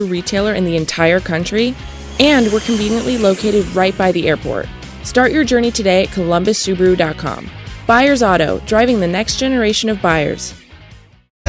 retailer in the entire country, and we're conveniently located right by the airport. Start your journey today at columbussubaru.com. Buyers Auto, driving the next generation of buyers.